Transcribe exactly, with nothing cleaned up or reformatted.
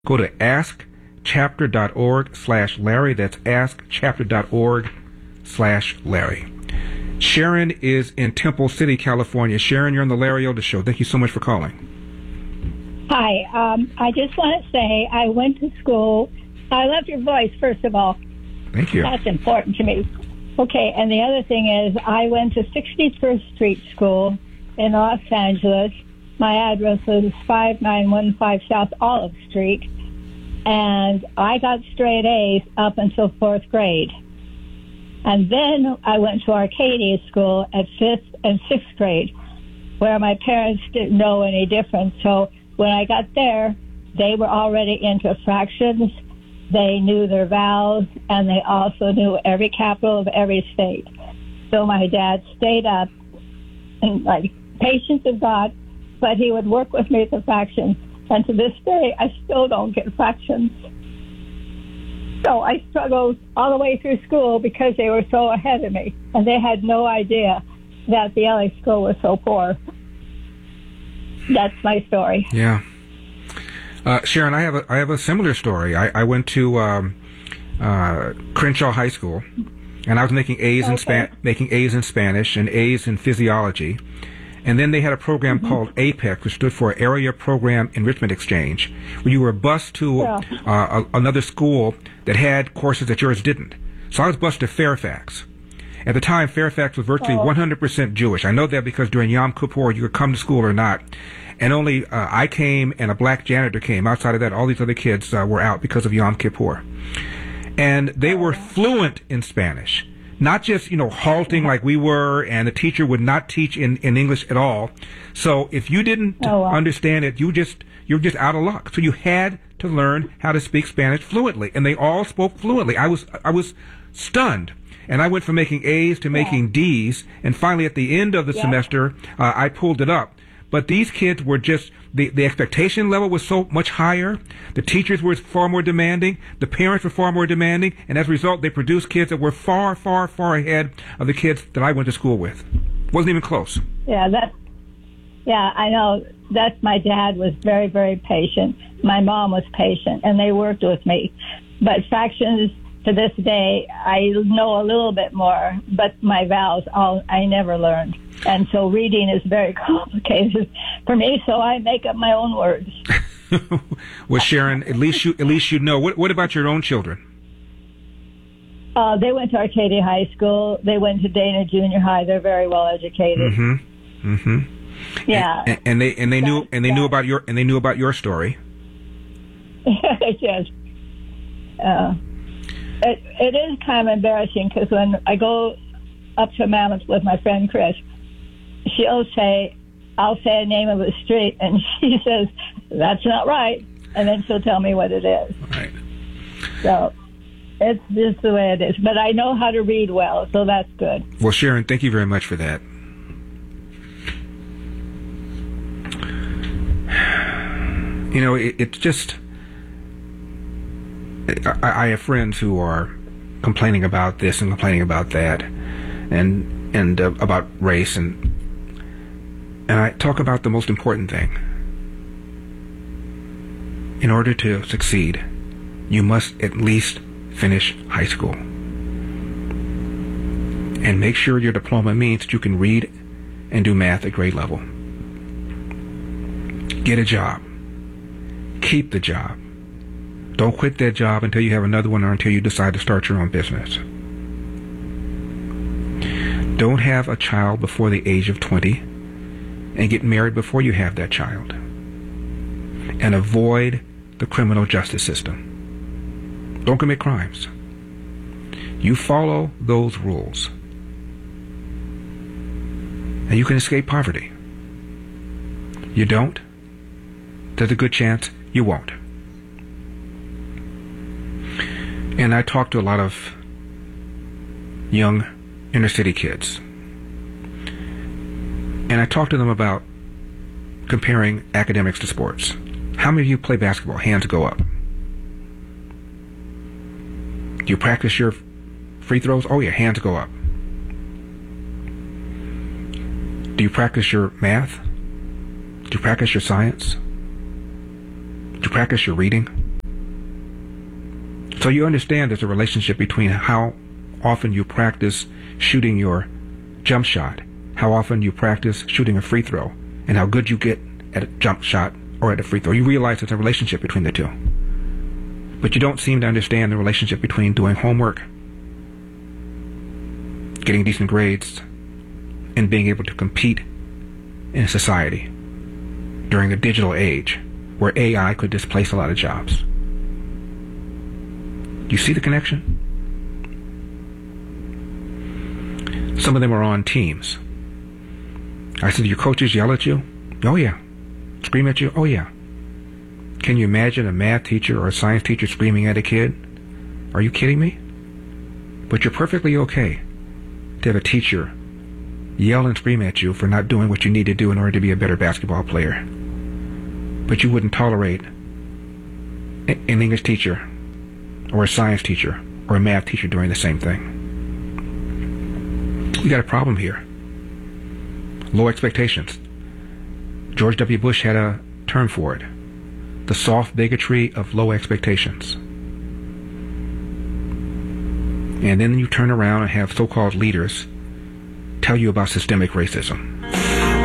Go to askchapter.org slash Larry. That's askchapter.org slash Larry. Sharon is in Temple City, California. Sharon, you're on the Larry Elder Show. Thank you so much for calling. Hi. Um, I just want to say I went to school. I love your voice, first of all. Thank you. That's important to me. Okay, and the other thing is I went to sixty-first Street School in Los Angeles. My address was five nine one five South Olive Street, and I got straight A's up until fourth grade. And then I went to Arcadia School at fifth and sixth grade, where my parents didn't know any difference. So when I got there, they were already into fractions. They knew their vowels, and they also knew every capital of every state. So my dad stayed up, and like patience of God, but he would work with me at the fractions. And to this day, I still don't get fractions. So I struggled all the way through school because they were so ahead of me, and they had no idea that the L A school was so poor. That's my story. Yeah. Uh, Sharon, I have a I have a similar story. I, I went to um, uh, Crenshaw High School, and I was making A's okay. in Span making A's in Spanish and A's in physiology, and then they had a program mm-hmm. called APEX, which stood for Area Program Enrichment Exchange, where you were bused to yeah. uh, a, another school that had courses that yours didn't. So I was bused to Fairfax. At the time, Fairfax was virtually oh. one hundred percent Jewish. I know that because during Yom Kippur, you could come to school or not. And only uh, I came and a black janitor came. Outside of that, all these other kids uh, were out because of Yom Kippur. And they were fluent in Spanish. Not just, you know, halting like we were, and the teacher would not teach in, in English at all. So if you didn't oh, wow. understand it, you just, you're just out of luck. So you had to learn how to speak Spanish fluently. And they all spoke fluently. I was, I was stunned. And I went from making A's to making yeah. D's. And finally, at the end of the yeah. semester, uh, I pulled it up. But these kids were just, the, the expectation level was so much higher. The teachers were far more demanding. The parents were far more demanding. And as a result, they produced kids that were far, far, far ahead of the kids that I went to school with. Wasn't even close. Yeah, that, yeah, I know. That's, my dad was very, very patient. My mom was patient, and they worked with me. But fractions, to this day, I know a little bit more, but my vowels, I'll, I never learned. And so reading is very complicated for me, so I make up my own words. Well, Sharon, at least you at least you know. What, what about your own children? Uh, they went to Arcadia High School. They went to Dana Junior High. They're very well educated. Mm-hmm. Mm-hmm. Yeah. And, and they and they knew and they knew about your and they knew about your story. Yes. Uh, it it is kind of embarrassing because when I go up to Mammoth with my friend Chris, she'll say, I'll say a name of a street, and she says, that's not right. And then she'll tell me what it is. Right. So it's just the way it is. But I know how to read well, so that's good. Well, Sharon, thank you very much for that. You know, it, it's just, I, I have friends who are complaining about this and complaining about that, and and uh, about race, and and I talk about the most important thing. In order to succeed, you must at least finish high school. And make sure your diploma means that you can read and do math at grade level. Get a job. Keep the job. Don't quit that job until you have another one or until you decide to start your own business. Don't have a child before the age of twenty and get married before you have that child. And avoid the criminal justice system. Don't commit crimes. You follow those rules, and you can escape poverty. You don't, there's a good chance you won't. And I talk to a lot of young inner city kids, and I talk to them about comparing academics to sports. How many of you play basketball? Hands go up. Do you practice your free throws? Oh yeah, hands go up. Do you practice your math? Do you practice your science? Do you practice your reading? So you understand there's a relationship between how often you practice shooting your jump shot, how often you practice shooting a free throw, and how good you get at a jump shot or at a free throw. You realize there's a relationship between the two. But you don't seem to understand the relationship between doing homework, getting decent grades, and being able to compete in society during the digital age where A I could displace a lot of jobs. You see the connection? Some of them are on teams. I said, do your coaches yell at you? Oh, yeah. Scream at you? Oh, yeah. Can you imagine a math teacher or a science teacher screaming at a kid? Are you kidding me? But you're perfectly okay to have a teacher yell and scream at you for not doing what you need to do in order to be a better basketball player. But you wouldn't tolerate an English teacher or a science teacher or a math teacher doing the same thing. We got a problem here. Low expectations. George W. Bush had a term for it. The soft bigotry of low expectations. And then you turn around and have so-called leaders tell you about systemic racism.